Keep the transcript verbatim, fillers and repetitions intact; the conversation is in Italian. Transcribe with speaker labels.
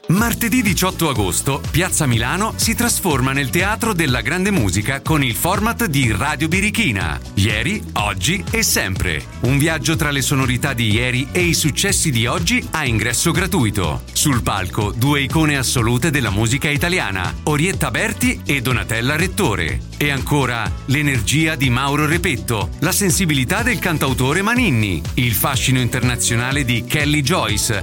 Speaker 1: Martedì diciotto agosto, Piazza Milano si trasforma nel teatro della grande musica con il format di Radio Birichina. Ieri, oggi e sempre. Un viaggio tra le sonorità di ieri e i successi di oggi a ingresso gratuito. Sul palco, due icone assolute della musica italiana, Orietta Berti e Donatella Rettore. E ancora, l'energia di Mauro Repetto, la sensibilità del cantautore Maninni, il fascino internazionale di Kelly Joyce